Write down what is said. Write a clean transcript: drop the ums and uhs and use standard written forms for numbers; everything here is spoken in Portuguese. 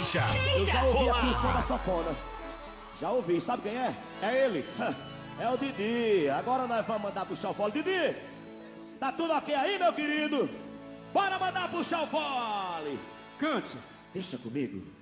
Xixa. Eu já ouvi aqui o som da Olá. sanfona. Já ouvi, sabe quem é? É ele. É o Didi. Agora nós vamos mandar puxar o fole. Didi, tá tudo ok aí, meu querido? Bora mandar puxar o fole. Cante. Deixa comigo.